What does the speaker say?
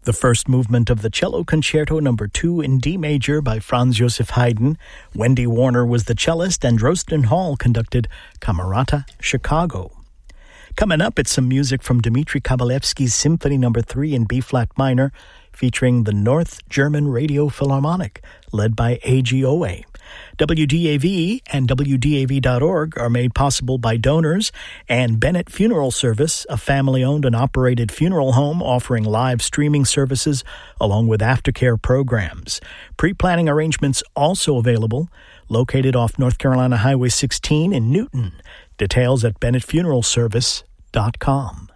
The first movement of the Cello Concerto No. 2 in D major by Franz Joseph Haydn. Wendy Warner was the cellist, and Drosten Hall conducted Camerata Chicago. Coming up, it's some music from Dmitri Kabalevsky's Symphony No. 3 in B-flat minor, featuring the North German Radio Philharmonic, led by AGOA. WDAV and WDAV.org are made possible by donors, and Bennett Funeral Service, a family-owned and operated funeral home offering live streaming services along with aftercare programs. Pre-planning arrangements also available, located off North Carolina Highway 16 in Newton. Details at BennettFuneralService.com.